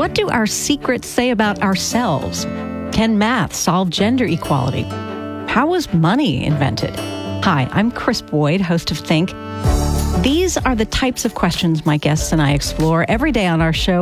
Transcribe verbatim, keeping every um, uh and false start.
What do our secrets say about ourselves? Can math solve gender equality? How was money invented? Hi, I'm Chris Boyd, host of Think. These are the types of questions my guests and I explore every day on our show,